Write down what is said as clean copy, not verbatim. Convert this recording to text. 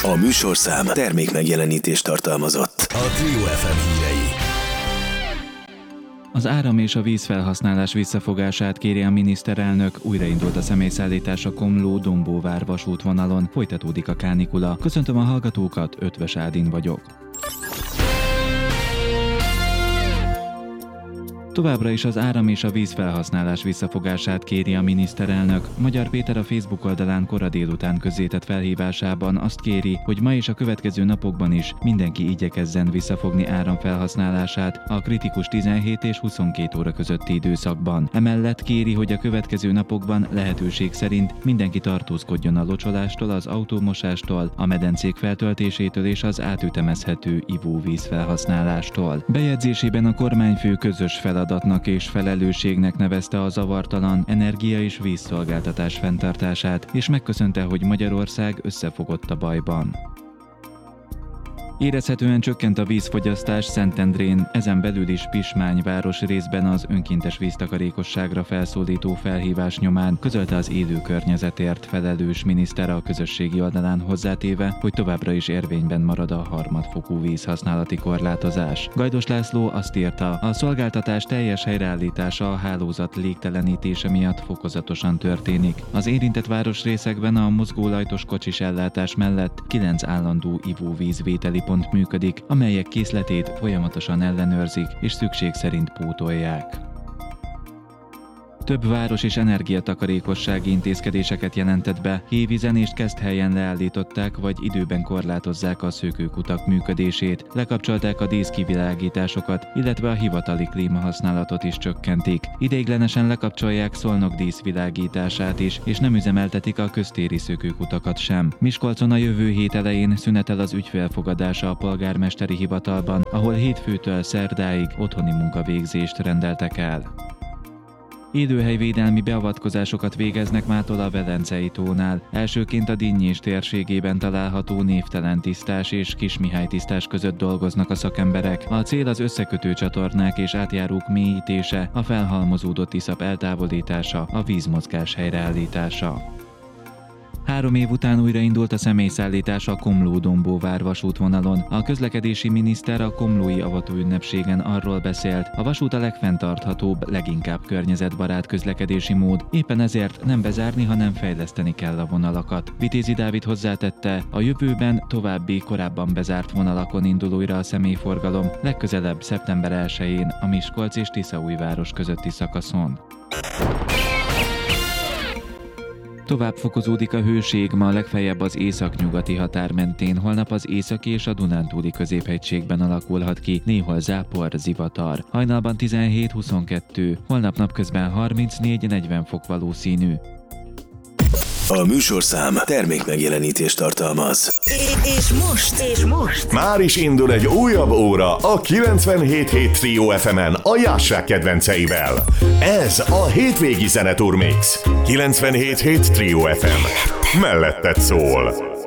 A műsorszám termékmegjelenítést tartalmazott. A Trio FM hírei. Az áram és a vízfelhasználás visszafogását kéri a miniszterelnök, újraindult a személyszállítás a Komló-Dombóvár vasútvonalon, folytatódik a kánikula. Köszöntöm a hallgatókat, Ötvös Ádin vagyok. Továbbra is az áram és a vízfelhasználás visszafogását kéri a miniszterelnök. Magyar Péter a Facebook oldalán kora délután közzétett felhívásában azt kéri, hogy ma és a következő napokban is mindenki igyekezzen visszafogni áramfelhasználását a kritikus 17 és 22 óra közötti időszakban. Emellett kéri, hogy a következő napokban lehetőség szerint mindenki tartózkodjon a locsolástól, az autómosástól, a medencék feltöltésétől és az átütemezhető ivóvíz felhasználástól. Bejegyzésében a kormányfő közös feladatnak és felelősségnek nevezte a zavartalan energia- és vízszolgáltatás fenntartását, és megköszönte, hogy Magyarország összefogott a bajban. Érezhetően csökkent a vízfogyasztás Szentendrén, ezen belül is Pismány város részben az önkéntes víztakarékosságra felszólító felhívás nyomán, közölte az élő környezetért felelős miniszter a közösségi oldalán, hozzátéve, hogy továbbra is érvényben marad a harmadfokú vízhasználati korlátozás. Gajdos László azt írta, a szolgáltatás teljes helyreállítása a hálózat légtelenítése miatt fokozatosan történik. Az érintett városrészekben a mozgólajtos kocsis ellátás mellett 9 állandó ivóvízvételi pont működik, amelyek készletét folyamatosan ellenőrzik és szükség szerint pótolják. Több város és energiatakarékossági intézkedéseket jelentett be. Hévízen és Keszthelyen leállították vagy időben korlátozzák a szökőkutak működését, lekapcsolták a díszkivilágításokat, illetve a hivatali klímahasználatot is csökkentik. Ideiglenesen lekapcsolják Szolnok díszvilágítását is, és nem üzemeltetik a köztéri szökőkutakat sem. Miskolcon a jövő hét elején szünetel az ügyfélfogadása a polgármesteri hivatalban, ahol hétfőtől szerdáig otthoni munkavégzést rendeltek el. Élőhelyvédelmi beavatkozásokat végeznek mától a Velencei tónál. Elsőként a Dinnyés térségében található Névtelen tisztás és Kismihály tisztás között dolgoznak a szakemberek. A cél az összekötő csatornák és átjárók mélyítése, a felhalmozódott iszap eltávolítása, a vízmozgás helyreállítása. 3 év után újraindult a személyszállítás a Komló-Dombóvár vasútvonalon. A közlekedési miniszter a komlói avatóünnepségen arról beszélt, a vasút a legfenntarthatóbb, leginkább környezetbarát közlekedési mód, éppen ezért nem bezárni, hanem fejleszteni kell a vonalakat. Vitézi Dávid hozzátette, a jövőben további korábban bezárt vonalakon indul újra a személyforgalom, legközelebb szeptember 1-én a Miskolc és Tiszaújváros közötti szakaszon. Tovább fokozódik a hőség, ma legfeljebb az északnyugati határ mentén, holnap az északi és a dunántúli középhegységben alakulhat ki, néhol zápor, zivatar. Hajnalban 17-22, holnap napközben 34-40 fok valószínű. A műsorszám termékmegjelenítést tartalmaz. És most már is indul egy újabb óra a 97.7 Trio FM-en a Jássák kedvenceivel. Ez a hétvégi zeneturmix. 97.7 Trio FM. Melletted szól.